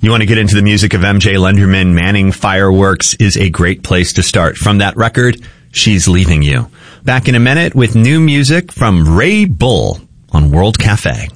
You want to get into the music of MJ Lenderman, Manning Fireworks is a great place to start. From that record, She's Leaving You. Back in a minute with new music from Ray Bull on World Cafe.